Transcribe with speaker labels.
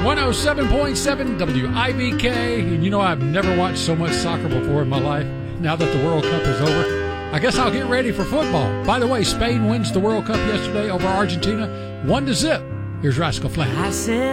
Speaker 1: 107.7 WIBK. And you know, I've never watched so much soccer before in my life. Now that the World Cup is over, I guess I'll get ready for football. By the way, Spain wins the World Cup yesterday over Argentina, 1-0. Here's Rascal Flatts.